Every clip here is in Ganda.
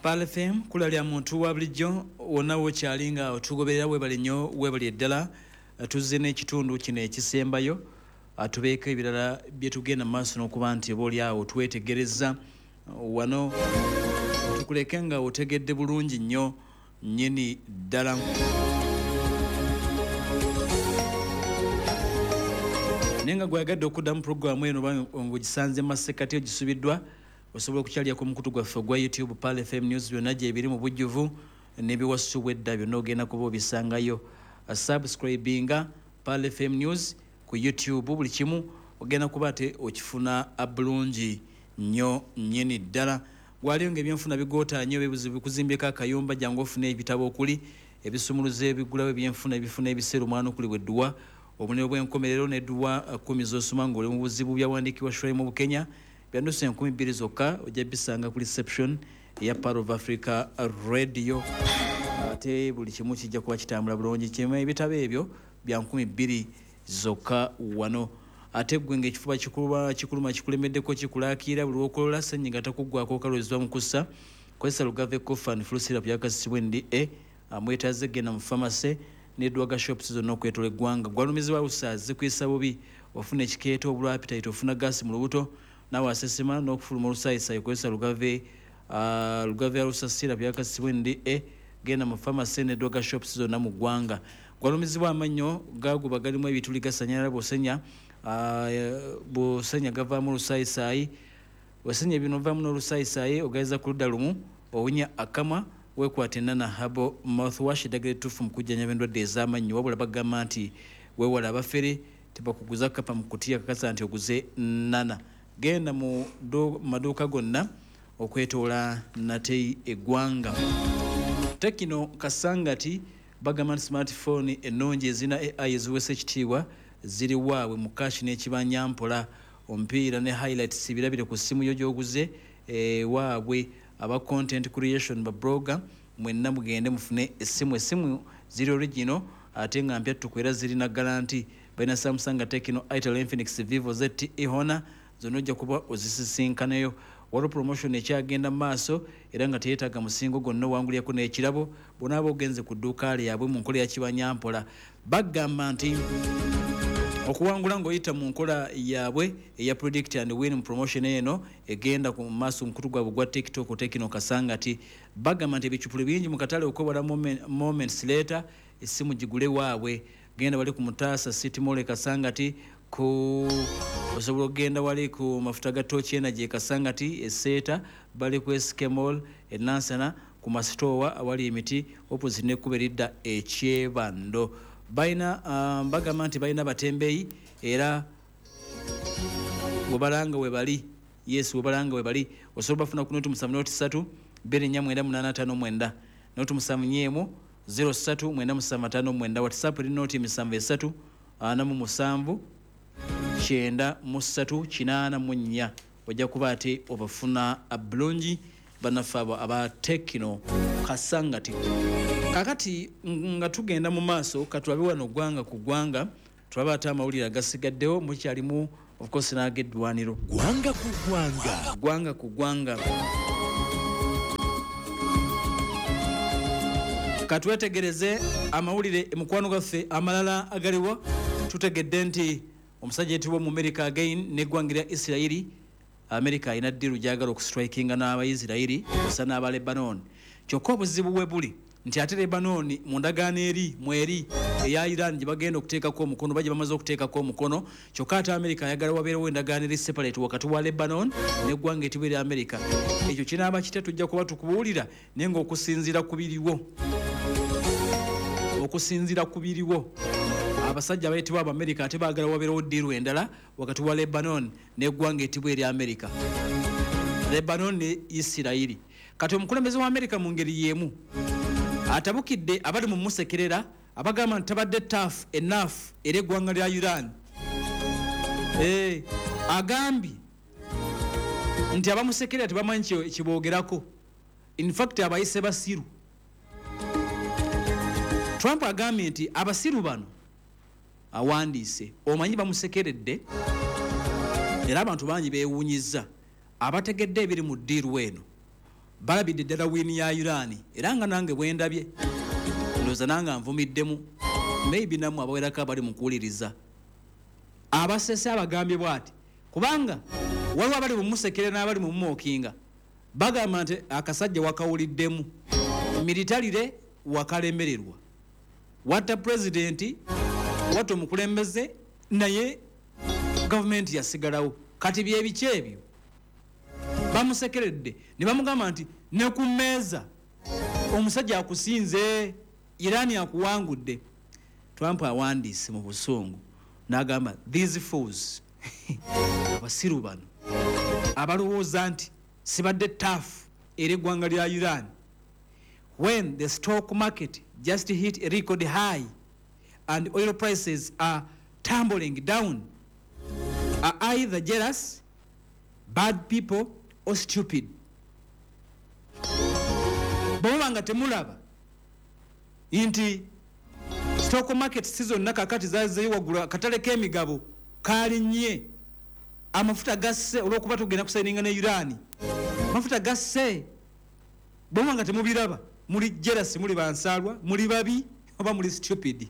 Pal FM kulalya muntu wa bulijjo wonna wokyalinga otugoberera webali nnyo webali eddala tuzze n'ekitundu kino ekisembayo atubeeko ebirala bye tugenda mu maaso n'okuba nti oba awo twetegereza wano tukuleke nga otegedde bulungi nnyo nnyini ddala. Nenga gwagadde okuddamu programu eno ng'ogisanze masekati ogisubiddwa osobola okukyalya ku mukutu gwaffe gwa YouTube Pal FM News byonna gye biri mu bujjuvu n'ebiwasuubwedda byonna ogenda kuba obisangayo. Subscribinga Pal FM News ku YouTube buli kimu ogenda kuba ate okifuna bulungi nnyo nnyini ddala. Waliyo ng'ebyenfuna bigootaanye bebuzibu bikuzimbyeko akayumba jangu ofune ebitabo okuli ebisumuluzo ebigulawo ebyenfuna ebifuna ebiseera omwana okuli bwedduwa obunene bw'enkomerero n'edduwa 10 z'osoma ng'oli mu buzibu byawandiikibwa shule mu Bukenya byandusa 12 zokka ojja bisanga ku reception ya Part of Africa Radio. Ate buli kimu kijja kuba kitambula bulungi kimu ebitabo ebyo bya 12 zokka wano. Ate gwe ng'ekifuba kikuluma kikulemeddeko kikulaakira buli lw'okolola ssenyiga takuggwako okalozibwa mu kussa kozesa Lugave Cough and Flu Syrup yakasibwa NDA amwetaaze genda mu pharmacy n'edwaga shops zonna okwetola eggwanga. Gwalumizibwa busaazi kwisa bubi ofuna ekikeeto obulwa appetite ofuna gaasi mu lubuto nawe asesema n'okufuluma olusaayisayi kozesa Lugave Alusa Syrup yakasibwa NDA genda mu pharmacy n'edwaga shops zonna mu ggwanga. Gwalumizibwa amannyo gaguba galimu ebituli gasanyala bosenya bosenya gavaamu olusaayisayi wasenya bino vaamu n'olusaayisayi ogayeza ku ludda lumu owunya akamwa weekwata enana habo mouthwash eddagala ettuufu mu kujjanjaba endwadde ez'amannyo wabula bagamba nti weewala abafere tebakuguza kapa mu kutiya kakasa nti oguze nana. Genda mu maduuka gonna okwetoola nate eggwanga. Tekino Kasangati bagamba nti smartphone ennungi ezina AI eziwesa ekitiibwa ziri waabwe mu kashi n'ekibanyampola omupiira ne highlights birabire ku ssimu yo gy'oguze waabwe aba content creation ba blogger mwenna mugende mufune essimu ziri original ate nga mpya tukwera ziri na guarantee. Balina Samsung, Tecno, Itel, Infinix, Vivo, ZTE, Honor zonna ojja kuba ozisisinkanayo. Waliwo promotion ekyagenda mu maaso era nga teyeetaaga musingo gonna owangulyako n'ekirabo bonaaba ogenze ku dduuka lyabwe mu nkola ya kibanyampola. Bagamba nti okuwangula ng'oyita mu nkola yaabwe eya predict and win promotion eno egenda ku maaso mukutu gwabwe gwa TikTok Tekino Kasangati. Bagamba nti ebicupulo bingi mu katale okwewala moments later essimu gigule waabwe. Genda wali ku Mutaasa City Mall Kasangati ku osobola okugenda wali ku mafuta ga Torch Energy Kasangati eseeta bali ku SK Mall enansana ku masitowa awali emiti opposite n'ekkubo eridda ekyebando. Bagamba nti balina batembeeyi era webalanga webali webalanga webali osobola bafuna ku noti 7 249 noti 7 03 WhatsApp eri noti 7 47 9 ojja kuba ate obafuna bulungi bannaffe abo aba Tekino Kasangati. Kakati nga tugenda mu maaso katulabe wano ggwanga ku ggwanga tulaba ate amawulire agasigaddewo mukyalimu of course n'ag'eddwaniro. Ggwanga ku ggwanga katwetegereze amawulire mukwano gaffe amalala agaliwo. Tutegedde nti omusajja yitibwa mu America again n'eggwanga lya Isirairi. America alina ddiru gyagala okustrikinga n'Abayisirairi osa n'aba Lebanon. Kyokka obuzibu bwe buli nti ate Lebanon mu ndagaano eri mweri eya Iran gye bagenda okuteekako omukono bajja bamaze okuteekako omukono kyokka ate America ayagala wabeerewo endagaano eri separate wakati wa Lebanon n'eggwanga etibwa erya America. Ekyo kinaaba kite tujja kuba tukubuulira naye ng'okusinziira ku biriwo abasajja abayitibwa Abamerica ate baagala wabeerewo ddiiru endala wakati wa Lebanon n'eggwanga etibwa erya America. Lebanon ne Isirairi. Kati omukulembeze wa America mu ngeri y'emu atabukidde abali mu musekerera abagamba nti tabadde tough enough era eggwanga lya Iran. Agambye nti abamusekerera tebamanyi kiboogerako. In fact abayise basiru. Trump agambye nti abasiru bano awandiise omanyi bamusekeredde era abantu bangi beewuunyizza abategedde ebiri mu ddiiru eno balabidde ddala wiini ya Iran era nga nange bwendabye ndowooza nange nvumiddemu maybe nammwe abawerako abali mu kuwuliriza abasese abagambye bw'ati kubanga waliwo abali mumusekere n'abali mumumookinga bagamba nti akasajja wakawuliddemu militarire wakalemererwa watta pulezidenti watta omukulembeze naye gavumenti yasigalawo kati byebiki ebyo bamusekeredde ne bamugamba nti ne ku mmeeza omusajja akusinze Iran akuwangudde. Trump awandiise mu busungu n'agamba these fools abasiru bano abalowooza nti sibadde taafu eri eggwanga lya Iran when the stock market just hit a record high and oil prices are tumbling down are either jealous, bad people or stupid. Bw'obanga temulaba nti stock market season nakakati zaze wagula katale k'emigabo kalinnye amafuta gasse olw'okuba tugenda kusayininga ne Iran amafuta gasse bw'obanga temubiraba muli jealous muli bansalwa muli babi oba muli stupid.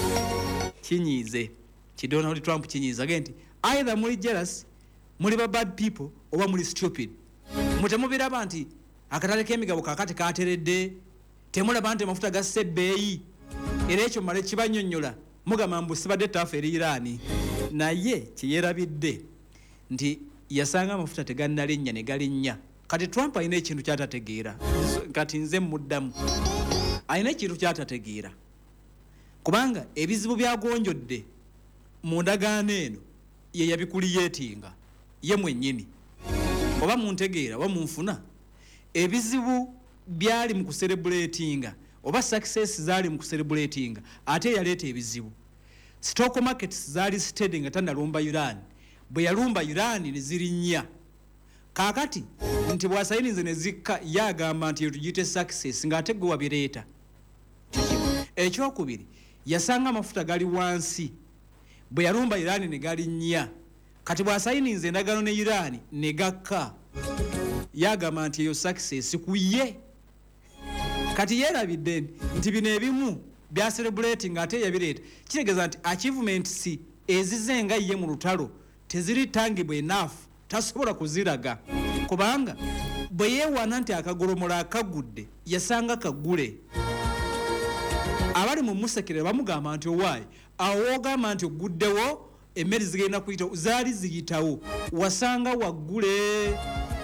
Kinyize Donald Trump kinyiza genti either muli jealous muli ba bad people oba muli stupid. Mutemubiraba nti akatale k'emigabo kakati kateredde temulaba nti amafuta gasse ebbeeyi era ekyo male kibanyonnyola mugamba mbu sibadde taafu eri Iran naye kyeyerabidde nti yasanga amafuta tegannalinnya ne galinnya. Kati Trump alina ekintu kyatategeera kati nze muddamu alina ekintu kyatategeera kubanga ebizibu byagonjodde mu ndagaano eno ye yabikuliyeetinga ye mwennyini oba muntegeera oba munfuna ebizibu byali mu kucelebratinga oba success zaali mu kucelebratinga ate yaleeta ebizibu. Stock markets zaali steady nga tannalumba Iran bwe yalumba Iran ne zirinnya kakati nti bwasayinize ne zikka yagamba nti tugiyite success ng'ate gwe wabireeta. Ekyokubiri yasanga amafuta gali wansi bwe yalumba Iran ne galinnya kati bwasayinize endagaano ne Iran ne gakka yagamba nti eyo success kuye. Kati yerabidde nti bino ebimu bya celebrating ate yabireeta kitegeeza nti achievements ezizenga ye mu lutalo teziri tangible enough tasobola kuziraga kubanga bwe yeewaana nti akagolomola akagudde yasanga kagule. Abali mu musekere bamugamba nti owaayi awo ogamba nti oguddewo emmeri zigenda kuyita zaali ziyitawo wasanga waggule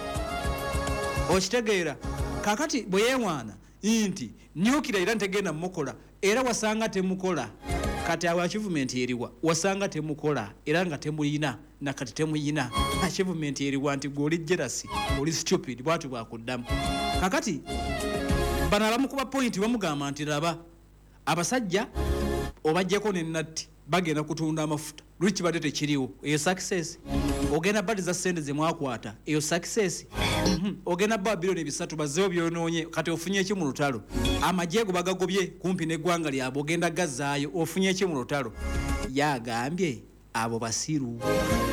okitegeera. Kakati bwe yeewaana nti nyukira era ntegenda mukola era wasanga temukola kati awo achievement eriwa wasanga temukola era nga temulina nakati temuyina achievement eriwa nti goli jealousy oli stupid bwatu bwakuddamu. Kakati bano abamukuba point bamugamba nti laba abasajja obajjeko ne natti bagenda kutunda amafuta lwiki badde tekiriwo eyo success. Ogenda badi za sente ze mwakwata eyo success. Ogenda ba bilioni bisatu bazeo byonoonye kati ofunye eki mu lutalo amajego bagagobye kumpi n'eggwanga lyabo ogenda gazaayo ofunye eki mu lutalo yagambye abo basiru.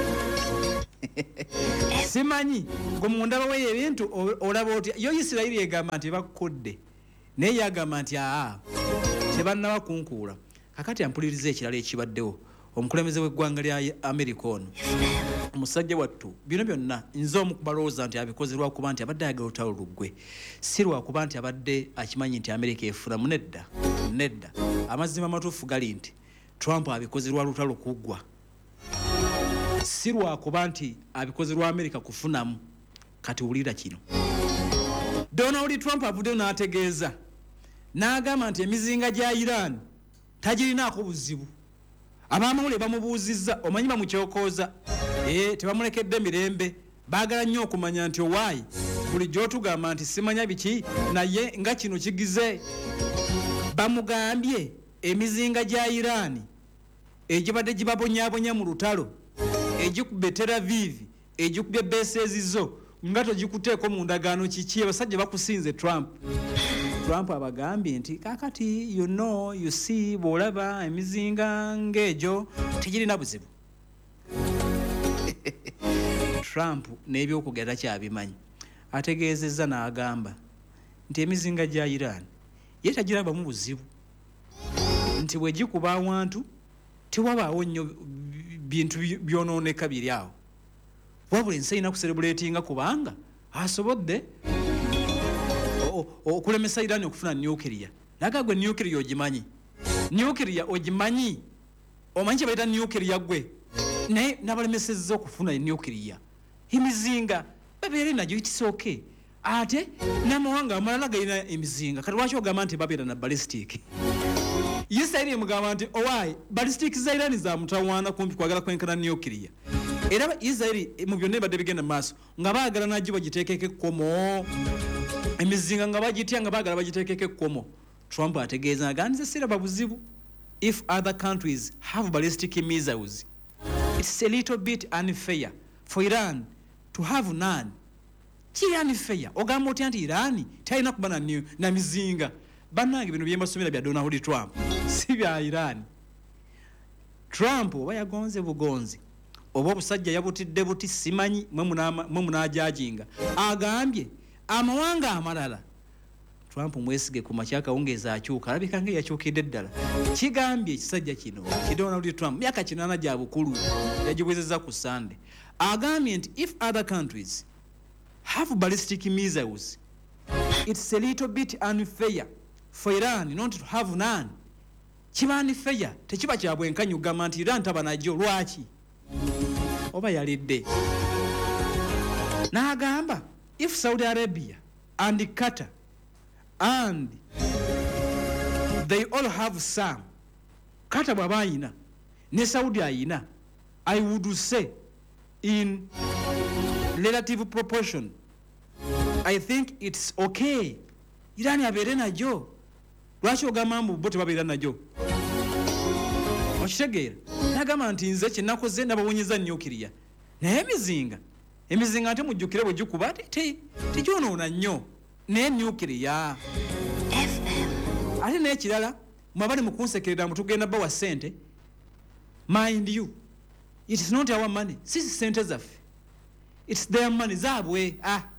Simanyi ngo mundaba we ebintu olaba oti yo Isirairi egamba nti bakkodde naye yagamba nti tebannaba kunkuula. Kakati ampuliriza ekirala ekibaddewo omukulembeze w'eggwanga lya America ono omusajja wattu bino byonna nze omu kubalowooza nti abikoze lwakuba nti abadde ayagala olutalo luggwe si lwakuba nti abadde akimanyi nti America efulamu nedda amazima amatuufu gali nti Trump abikoze lwa lutalo kuggwa si lwakuba nti abikoze lwa America kufunamu. Kati wulira kino Donald Trump avuddeyo n'ategeeza n'agamba nti emizinga gya Iran tagirinaako buzibu. Abamawule bamubuuzizza omanyi bamukyokooza tebamulekedde mirembe baagala nnyo okumanya nti owaayi bulijjo otugamba nti simanya biki naye nga kino kigize. Bamugambye emizinga gya Iran egibadde gibabonyaabonya mu lutalo egikubye Tel Aviv egikubye beeseezizo nga togikuteeko mu ndagaano kiki abasajja bakusinze Trump abagambye nti kakati you see bw'olaba emizinga ng'egyo tegirina buzibu. Trump n'ebyokugera kyabimanyi ategeezezza n'agamba nti emizinga gya Iran yetagiraba mu buzibu nti bwegikuba awantu tewabaawo nnyo bintu byonooneka biri awo wabula ensi erina kucelebratinga kubanga asobodde okulemesa Iran okufuna nuclear naga gwe nuclear ogimanyi omanyi kye bayita nuclear gwe naye nabalemesezza okufuna nuclear emizinga babeere nagyo itisoke ate n'amawanga amalala galina emizinga kati lwaki ogamba nti babeera na ballistic Israeli emugamba nti owaayi ballistic za Iran za mutawaana kumpi kwagala kwenkana nuclear era Israeli mu byonna ebadde bigenda mu maaso nga baagala nagyo bagiteekeko ekkomo emizinga nga bagitya nga baagala bagiteekeko ekkomo Trump ategeeza agandize siraba buzibu if other countries have ballistic missiles it's a little bit unfair for Iran to have none kiri unfair ogamba otya nti Iran talina kuba na mizinga bannange bino byembasomera bya Donald Trump si bya Iran Trump oba yagonze bugonzi oba obusajja yabutidde buti simanyi mwe munajajinga agambye amawanga amalala Trump mwesige ku makyaka wongeza akyuka alabika nga yakyukidde ddala kigambye ekisajja kino ki Donald Trump myaka 8 gya bukulu yagibwezezza ku Sunday agambye nti if other countries have ballistic missiles it's a little bit unfair for Iran not to have none kiba unfair tekiba kya bwenkanyi ugamba nti Iran taba najjo lwaki oba yalidde n'agamba if Saudi Arabia and Qatar and they all have some Qatar bw'aba ayina ne Saudi ayina I would say in relative proportion I think it's okay Iran abeere najjo lwaki ogamba mbu bo tebabeera najjo okitegeera nagamba nti nze kyenakoze nabawonyeza nuclear naye emizinga ate mujjukire bwe gikuba tekyonoona nnyo naye nuclear ate n'ekirala mwabali mu kunsekerera mutugenda bawa ssente mind you it is not our money sisi ssente zaffe it's their money zaabwe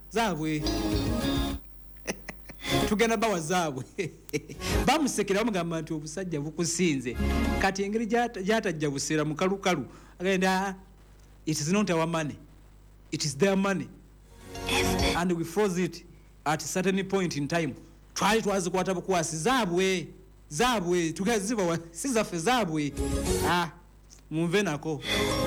tugenda bawa zaabwe bamusekera bamugamba nti obusajja bukusinze kati engeri gyatajja buseera mu kalukalu agenda it is not our money it is their money and we froze it at a certain point in time twali twazikwata bukwasi zaabwe tugaziba si zaffe zaabwe mumve nako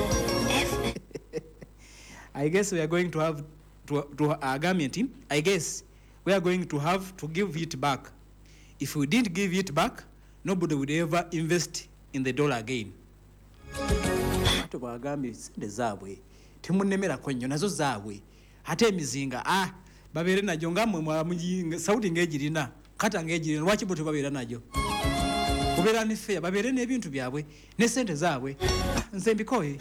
I guess we are going to have to agament I guess we are going to have to give it back. If we didn't give it back, nobody would ever invest in the dollar again. Ate bagambye sente zaabwe temunnemera kwenyo nazo zaabwe ate emizinga babeere najjo nga mmwe Saudi ng'egirina Qatar ng'egirina lwaki bo tebabeera najjo kubeera ne fair babeere n'ebintu byabwe ne sente zaabwe nze mbikoye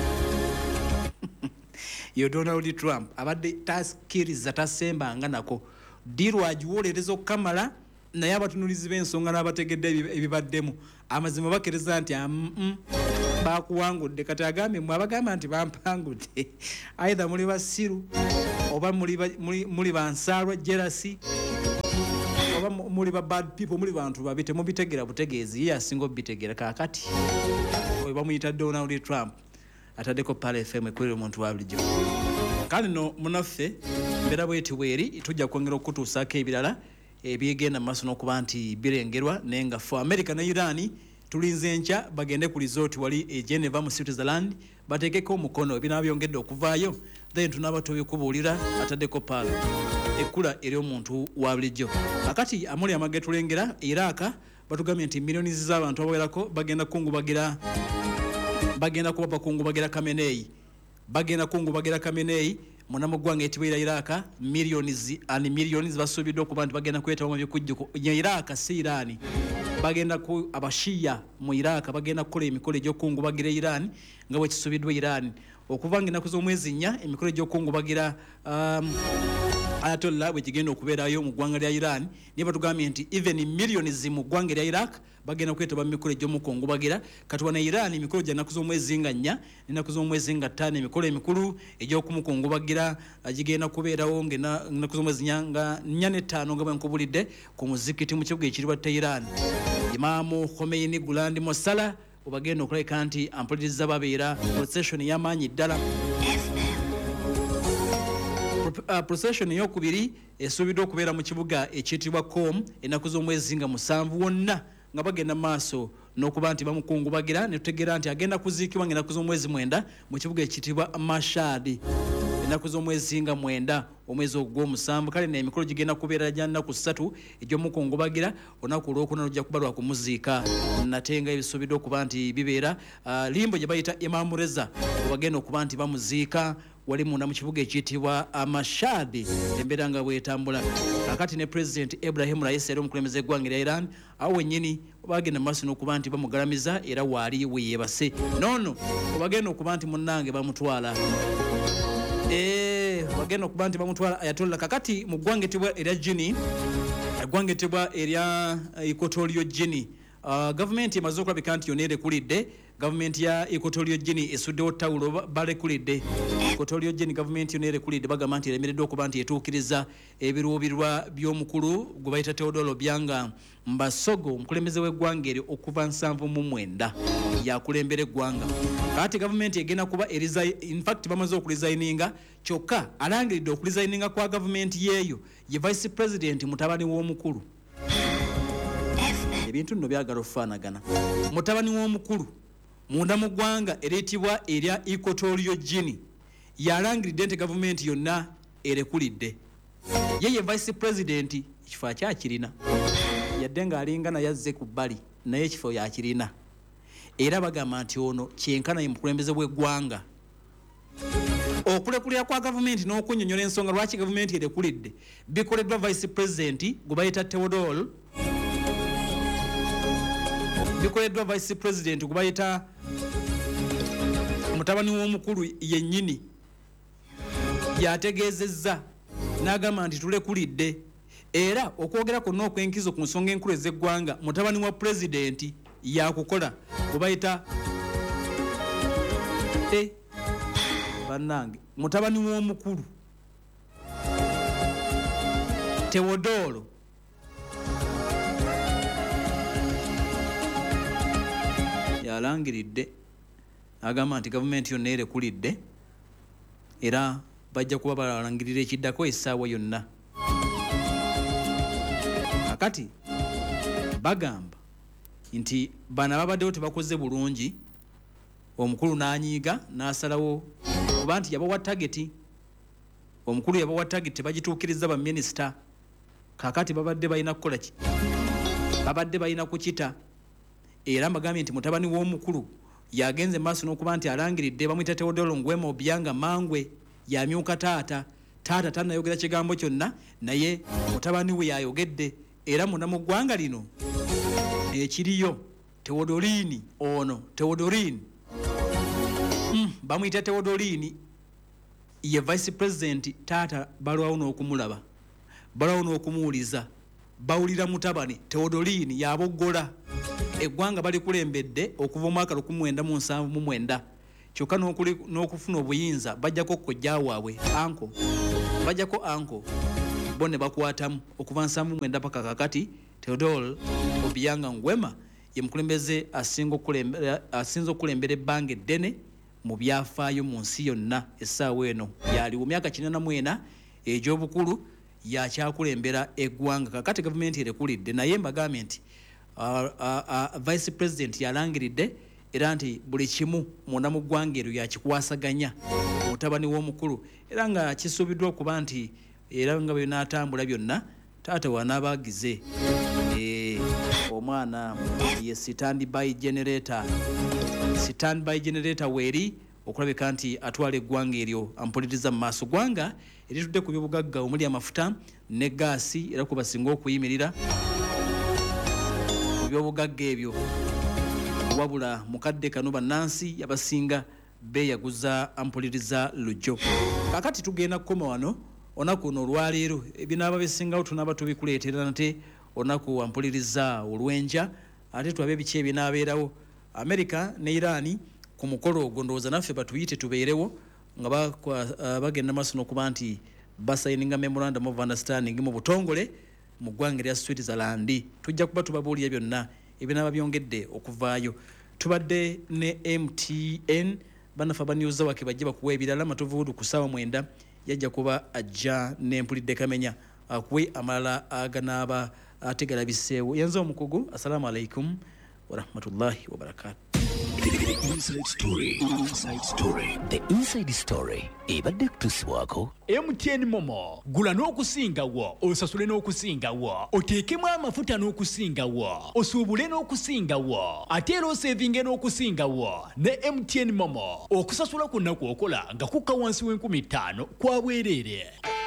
yo Donald Trump abadde taskiriza tasembanga nako diru agiwolereza okukamala naye abatunulizi b'ensonga n'abategedde ebibaddemu amazima bakereza nti bakuwangudde kati agambye mwe abagamba nti bampangudde either muli basiru oba muli bansaalwa jealousy oba muli ba bad people muli bantu babi temubitegera butegeezi ye asinga obitegera kaakati oyo bamuyita Donald Trump ataddeko Pale FM ekwera omuntu wa bulijjo kandi no munaffe mbeera bweti bweri tujja kwongera okutuusaako ebirala ebyegenda maaso n'okuba nti birengerwa naye nga fo America ne Iran tulinze enkya bagende ku resort wali e Geneva mu Switzerland bateekeko omukono ebinaba byongedde okuvaayo then tunaba tubikubuulira ataddeko Pale ekkula eri omuntu wa bulijjo akati amuli amage tulengera Iraq batugambye nti milioni z'abantu abawerako bagenda kuba bakungubagira Khamenei munamu gwanga etibira Iraq millions and millions basubiddwa okuba nti bagenda kwetamu by'okujjuko Iraq si Iran bagenda ku abashiya mu Iraq bagenda kukola emikolo egy'okungubagira Iran nga bwe kisubiddwa Iran okuva nga ennaku z'omwezi 4 emikolo egy'okungubagira Ayatollah bwe kigenda okubeerayo mu ggwanga lya Iran niye batugambye nti even millions mu ggwanga lya Iraq bagenda kwetaba mu mikolo egy'omukungubagira kati ne Iran emikolo gya nnaku z'omwezi nga 4 n'ennaku z'omwezi nga 5 emikolo emikulu egy'okumukungubagira gigenda kubeerawo ng'ennaku z'omwezi nga 4 ne 5 nga bwe nkubulidde ku muzikiti mu kibuga ekiribwa Tehran. Imaamu Khomeini Gulandi Mosala obagenda okulabika nti ampuliriza babeera procession y'amaanyi ddala. Procession eyokubiri esuubiddwa okubeera mu kibuga ekiyitibwa Qom ennaku z'omwezi nga 7 wonna nga bagenda maaso n'okuba nti bamukungubagira ne tutegeera nti agenda kuziikibwa ng'ennaku z'omwezi 9 mu kibuga ekiyitibwa Mashhad ennaku z'omwezi nga 9 omwezi ogw'omusanvu. Kale n'emikolo gigenda kubeera gya nnaku 3 egy'omukungubagira olunaku olwokuna lujja kuba lwa kumuziika nate nga ebisuubiddwa okuba nti bibeera limbo gye bayita Imam Reza bagenda okuba nti bamuziika wali munda mu kibuga ekiyitibwa Mashhad embeera nga bwetambula. Kakati ne President Ibrahim Raisi era omukulembeze eggwanga lya Iran awo wennyini bagenda maaso n'okuba nti bamugalamiza era waali weyeebase nono bagenda okuba nti munnange bamutwala bagenda okuba nti bamutwala Ayatollah. Kakati mu ggwanga etibwa erya Guinea eggwanga etibwa erya Equatorial Guinea gavumenti emaze okulabika nti yonna erekulidde. Gavumenti ya Equatorial Guinea esuddewo ttawulo balekulidde. Equatorial Guinea gavumenti yonna erekulidde bagamba nti eremereddwa okuba nti etuukiriza ebiruubirwa by'omukulu gwe bayita Teodoro Obiang Mbasogo omukulembeze w'eggwanga eryo okuva 79 yakulembera eggwanga. Kati gavumenti egenda kuba in fact bamaze okulizayininga kyokka alangiridde okulizayininga kwa gavumenti yeeyo ye vice president mutabani w'omukulu. Ebintu nno byagala okufaanagana. Mutabani w'omukulu munda mu ggwanga eriyitibwa erya Equatorial Guinea yalangiridde nti gavumenti yonna erekulidde. Ye vice president ekifo akyakirina yadde ng'alinga naye azze ku bbali naye ekifo yakirina era bagamba nti ono kyenkana ye mukulembeze w'eggwanga. Okulekulira kwa gavumenti n'okunnyonnyola ensonga lwaki gavumenti erekulidde bikoleddwa vice president gwe bayita Teodoro bikoleddwa vice president gwe bayita mutabani w'omukulu yennyini yategeezezza n'agamba nti tulekulidde era okwogera kwonna okwenkizo ku nsonga enkulu ez'eggwanga mutabani wa president yakukola gwe bayita bannange mutabani w'omukulu Teodoro yalangiridde agamba nti gavumenti yonna erekulidde era bajja kuba balangirira ekiddako essaawa yonna. Kakati bagamba nti bano ababaddewo tebakoze bulungi omukulu n'anyiiga n'asalawo kuba nti yabawa tageti omukulu yabawa tageti tebagituukiriza baminisita. Kakati babadde balina kukola ki babadde balina kukita era mbagambye nti mutabani w'omukulu yagenze maaso n'okuba nti alangiridde bamuyita Teodoro Ngwema Obiang Mangwe yamyuka taata tannayogera kigambo kyonna naye mutabani we yayogedde era munda mu ggwanga lino ekiriyo Teodorini ono Teodorini bamuyita Teodorini ye vice president taata balwawo n'okumulaba balwawo n'okumuwuliza bawulira mutabani Teodorini yaboggola eggwanga balikulembedde okuva omwaka 1979 kyokka n'okufuna obuyinza bajjako kojja waabwe anko bajjako anko bo ne bakwatamu okuva 79 paka kakati. Teodoro Obiang Ngwema ye mukulembeze asinze okulembera ebbanga eddene mu byafaayo mu nsi yonna essaawa eno yaliwo myaka 44 egy'obukulu yakyakulembera eggwanga. Kakati gavumenti erekulidde naye mbagambye nti vice president yalangiridde era nti buli kimu munda mu ggwanga eryo yakikwasaganya mutabani w'omukulu era nga kisuubiddwa okuba nti era nga binaatambula byonna taata wanaabagize omwana ye standby generator weeri okulabika nti atwala eggwanga eryo ampuliriza mu maaso. Ggwanga eritudde ku byobugagga omuli amafuta ne gaasi era kubasinga okuyimirira ku byobugagga ebyo wabula mukadde kano bannansi yabasinga beeyaguza ampuliriza lujjo. Kakati tugenda kukoma wano onaku no lwaleero ebinaaba bisingawo tunaba tubikuleetera nate onaku wampuliriza olwenja ate twabe biki ebinaabeerawo America ne Iran ku mukolo ogwo ndowooza naffe batuyite tubeerewo nga bagenda maaso n'okuba nti basayininga memorandum of understanding mu butongole mu ggwanga lya Switzerland. Tujja kuba tubabuulira byonna ebinaaba byongedde okuvaayo. Tubadde ne MTN banafa banyuza wake bajja bakuwa ebirala matuvuudu ku ssaawa 9 yajja kuba ajja n'empulidde kamenya akuwe amalala aganaaba ategala biseewo. Yanze omukugu. Assalamu alaikum wa rahmatullahi wa barakatuh. The inside story. Inside story. The inside story. Ebadde kutusibwako MTN Momo. Gula n'okusingawo, osasule n'okusingawo, oteekemu amafuta n'okusingawo, osuubule n'okusingawo, ate era osevinge n'okusingawo ne MTN Momo. Okusasula kwonna kw'okola nga kukka wansi w'50 kwa bwereere.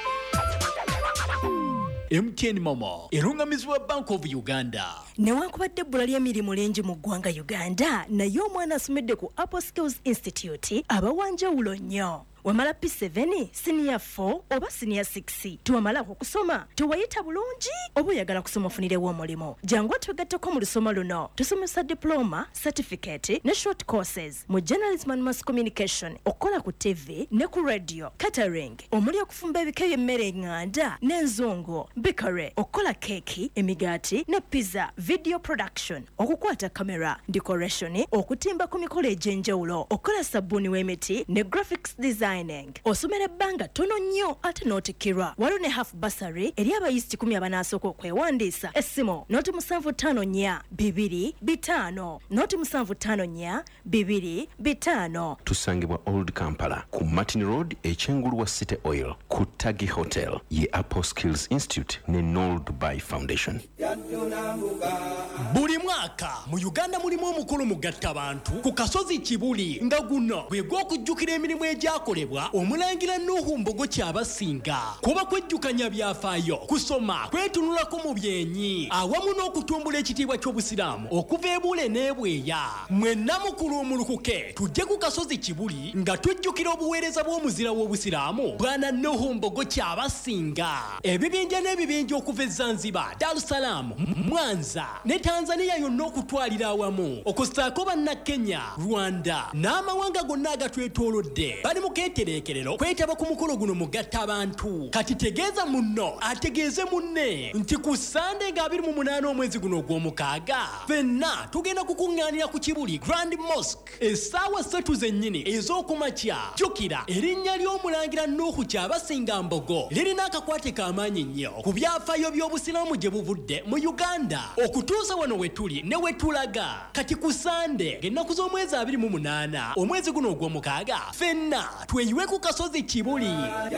MTN Momo erungamizibwa Bank of Uganda. Newankubadde ebbula ly'emirimu lingi mu ggwanga Uganda, naye omwana asomedde ku Apple Skills Institute abawanjawulo nnyo. Wamala P7, senior 4 oba senior 6. Tuwamala okusoma, tuwayita bulungi oba oyagala kusoma ofunirewo omulimo. Jangu twegatteko mu lusoma luno. Tusomesa diploma, certificate ne short courses mu journalism and mass communication, okola ku TV ne ku radio, catering, omuli okufumba ebika by'emmere enganda n'enzungu, bakery, okola keki, emigaati ne pizza, video production, okukwata kamera, decoration, okutimba ku mikolo egy'enjawulo, okola sabbuuni w'emiti ne graphics design. Osomera ebbanga tono nnyo ate n'otikirwa. Waliwo ne half bursary eri abayizi 10 abanasooka okwewandiisa. Essimu noti 754-225 noti 754-225. tusangibwa Old Kampala ku Martin Road ekyengulu wa City Oil ku Tagi Hotel ye Apple Skills Institute ne Noel Dubai Foundation. Buli mwaka mu Uganda mulimu omukolo mugatta abantu ku kasozi Kibuli nga guno bwe gw'okujjukira emirimu egyakolebwa omulangira Nuhu Mbogo Kyabasinga. Kuba kwejjukanya byafaayo, kusoma, kwetunulako mu byenyi awamu n'okutumbula ekitiibwa ky'obusiraamu okuva ebule n'ebweya. Mwenna mukulu omulukuke tujje ku kasozi Kibuli nga tujjukira obuweereza bw'omuzira w'obusiraamu Bwana Nuhu Mbogo Kyabasinga. Ebibinja n'ebibinja okuva e Zanzibar, Dar es Salaam, Mwanza ne Tanzania yonna okutwalira awamu okusaako banna Kenya, Rwanda n'amawanga gonna agatwetoolodde bali mu keetereekerero kwetaba ku mukolo guno mugatta abantu. Kati tegeeza munno ategeeze munne nti ku Sande nga 28 omwezi guno ogw'omukaaga fenna tugenda kukuŋŋaanira ku Kibuli Grand Mosque essaawa 3 zennyini ez'okumakya. Jjukira erinnya ly'omulangira Nuhu Kyabasinga Mbogo lirina akakwate k'amaanyi nnyo ku byafaayo by'obusiraamu gye buvudde mu Uganda okutuusa wano we tuli ne we tulaga. Kati ku Sande ng'ennaku z'omwezi 28 omwezi guno ogw'omukaaga fenna tweyiwe ku kasozi Kibuli.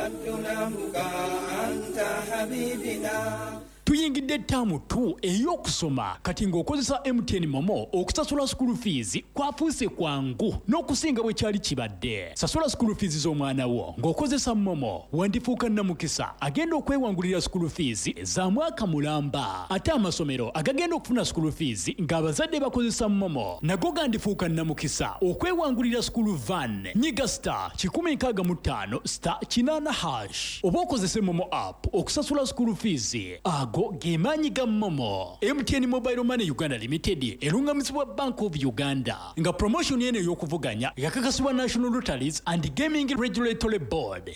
Tuyingidde ttaamu 2 ey'okusoma kati ng'okozesa MTN Momo okusasula school fees kwafuuse kwangu n'okusinga bwe kyali kibadde. Sasula school fees z'omwana wo ng'okozesa Momo wandifuuka nnamukisa agenda okwewangulira school fees za mwaka mulamba. Ate amasomero agagenda okufuna school fees ng'abazadde bakozesa Momo nago gandifuuka nnamukisa okwewangulira school van. Nyiga star 165 star 8# oba okozese Momo app okusasula school fees. Ago gemaanyi ga Momo. MTN Mobile Money Uganda Limited erungamizibwa Bank of Uganda nga promotion yene y'okuvuganya yakakasibwa National Lotteries and Gaming Regulatory Board.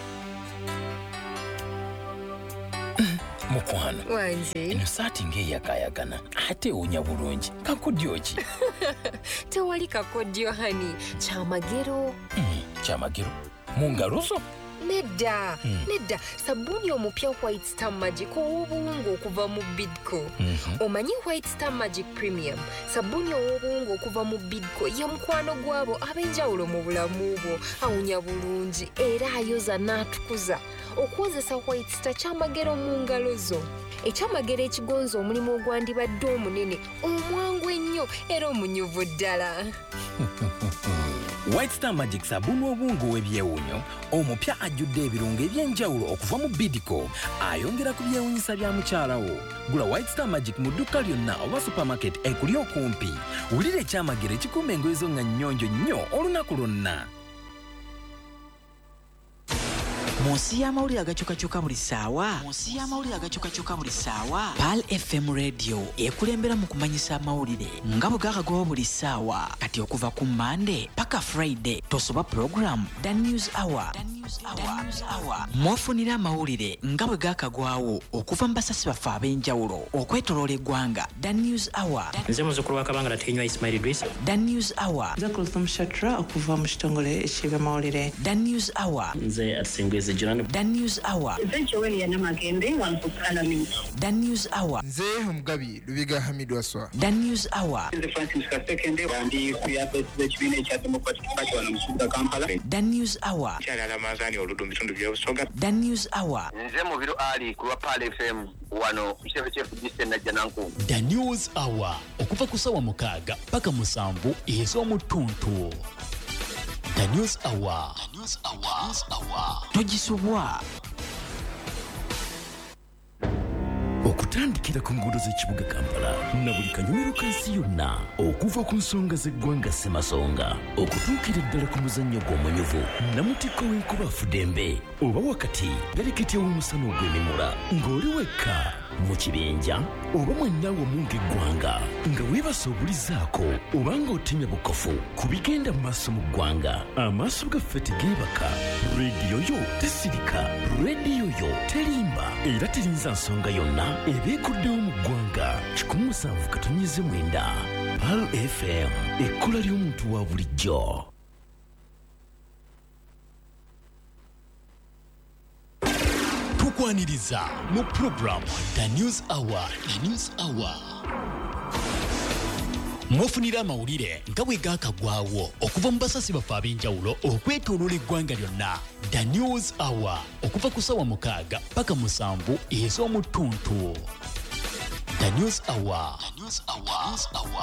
Mukwano Wanze eno saati ng'eyakayagana ate ewunya bulungi kakodyo ki? tewali kakodyo hani kyamagero. Kyamagero mu ngalo zo? Nedda sabuni omupya White Star Magic ow'obuwungu okuva mu Bidco. Omanyi White Star Magic Premium sabuni ow'obuwungu okuva mu Bidco ye mukwano gwabo ab'enjawulo mu bulamu bwo. Awunya bulungi era ayoza n'atukuza. Okukozesa White Star kyamagero mu ngalo zo. Ekyamagero ekigonza omulimu ogwandibadde omunene omwangu ennyo era omunyuvu ddala. White Star Magic sabuni obungu w'ebyewunyo omupya ajjudde ebirungo eby'enjawulo okuva mu Bidco ayongera ku byewunyisa bya mukyala wo. Gula White Star Magic mu dduka lyonna oba supermarket ekuli okumpi. Wulira ekyamagero ekikuuma engoye zo nga nnyonjo nnyo olunaku lwonna. Munsi y'amawulire agakyukakyuka buli ssaawa Pal FM radio ekulembera mu kumanyisa amawulire nga bwe gaakagawa buli ssaawa kati okuva ku Monday paka Friday tosoba program The News Hour mwofunira amawulire nga bwe gaakagwawo okuva mu basasi baffe ab'enjawulo okwetoloola eggwanga The News Hour nze muzzukulu wa Kabanga Latinywa Ismail Idris The News Hour nze Kulthum Shatra okuva mu kitongole eky'amawulire The News Hour nze Atsingweze Jirani The News Hour nze Joel Yanamagende wankukalami The News Hour nze Omugabi Lubiga Hamidou Aswa The News Hour nze Francis Kasekende bandi kuyapeesa ekibiina ekya Democratic Party wano mu kibuga Kampala The News Hour kyalala Mazani oludu mu bitundu by'Obusoga The News Hour nze Mubiru Ali ku Pal FM wano Chief Disten na Jananku The News Hour okuva ku ssaawa 6 paka 7 ez'omutuntu. The News Hour togisubwa okutandikira ku nguudo z'ekibuga Kampala na buli kanyomero kansi yonna okuva ku nsonga z'eggwanga Ssemasonga okutuukira ddala ku muzannyo gw'omanyuvu namutikko w'enkuba Fudembe oba wakati galeketya w'omusana ogw'emimula ng'oli wekka mu kibinja oba mwennawe omunga eggwanga nga weebasa obulizaako oba ng'otemya bukofu ku bigenda mu maaso mu ggwanga amaaso gaffe tegeebaka rediyo yo tesirika rediyo yo terimba era terinza nsonga yonna ebeekuddewo mu ggwanga 107.9 Pal FM ekkola ly'omuntu wa bulijjo. Tukwaniriza mu program The News Hour. Mwofunira amawulire nga bwe gaakagwawo okuva mu basasi baffe ab'enjawulo okwetooloola eggwanga lyonna. The News Hour okuva ku ssaawa 6 paka 7 ez'omutuntu. The News Hour